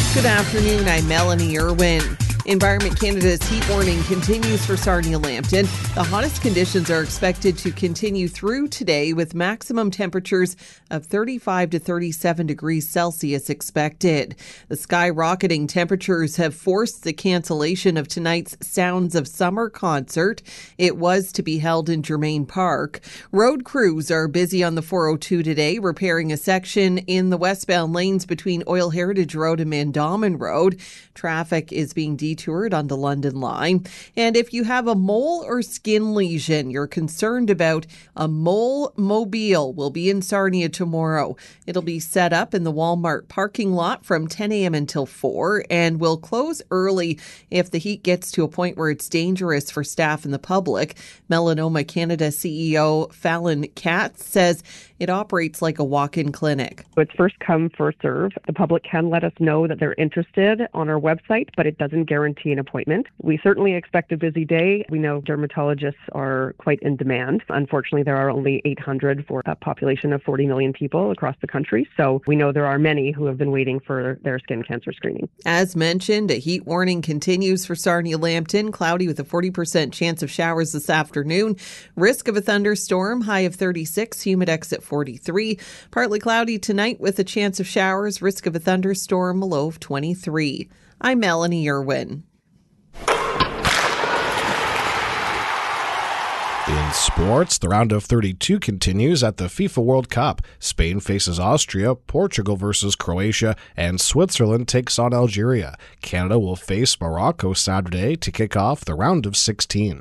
Good afternoon, I'm Melanie Irwin. Environment Canada's heat warning continues for Sarnia-Lambton. The hottest conditions are expected to continue through today with maximum temperatures of 35 to 37 degrees Celsius expected. The skyrocketing temperatures have forced the cancellation of tonight's Sounds of Summer concert. It was to be held in Germain Park. Road crews are busy on the 402 today, repairing a section in the westbound lanes between Oil Heritage Road and Mandamin Road. Traffic is being detoured on the London line. And if you have a mole or skin lesion you're concerned about, a mole mobile will be in Sarnia tomorrow. It'll be set up in the Walmart parking lot from 10 a.m. until 4 and will close early if the heat gets to a point where it's dangerous for staff and the public. Melanoma Canada CEO Fallon Katz says it operates like a walk-in clinic. It's first come, first serve. The public can let us know that they're interested on our website, but it doesn't guarantee an appointment. We certainly expect a busy day. We know dermatologists are quite in demand. Unfortunately, there are only 800 for a population of 40 million people across the country. So we know there are many who have been waiting for their skin cancer screening. As mentioned, a heat warning continues for Sarnia-Lambton. Cloudy with a 40% chance of showers this afternoon. Risk of a thunderstorm, high of 36, humidex at 43. Partly cloudy tonight with a chance of showers. Risk of a thunderstorm, a low of 23. I'm Melanie Irwin. In sports, the round of 32 continues at the FIFA World Cup. Spain faces Austria, Portugal versus Croatia, and Switzerland takes on Algeria. Canada will face Morocco Saturday to kick off the round of 16.